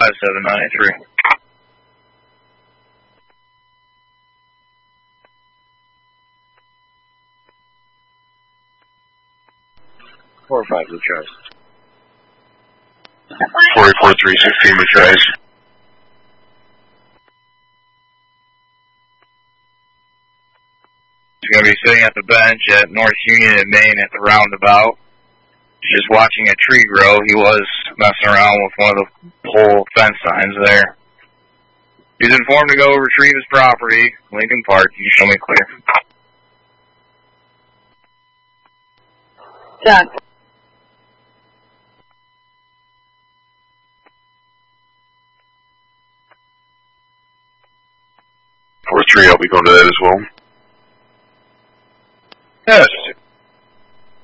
5793. 4-5, blue tries. 44-316, blue tries. He's going to be sitting at the bench at North Union and Main at the roundabout. He's just watching a tree grow. He was messing around with one of the pole fence signs there. He's informed to go retrieve his property, Lincoln Park. You show me clear. Done. 4-3, I'll be going to that as well. Yes.